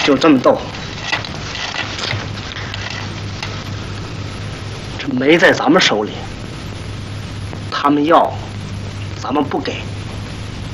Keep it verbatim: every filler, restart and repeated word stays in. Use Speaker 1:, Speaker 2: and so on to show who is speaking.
Speaker 1: 就这么斗。这煤在咱们手里，他们要，咱们不给。